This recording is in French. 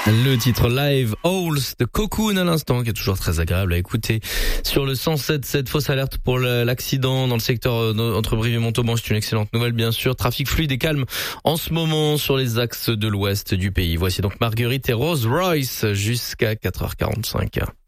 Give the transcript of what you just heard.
Le titre Live Owls de Cocoon à l'instant, qui est toujours très agréable à écouter. Sur le 107.7, fausse alerte pour l'accident dans le secteur entre Brive et Montauban. C'est une excellente nouvelle, bien sûr. Trafic fluide et calme en ce moment sur les axes de l'ouest du pays. Voici donc Marguerite et Rose Royce jusqu'à 4h45.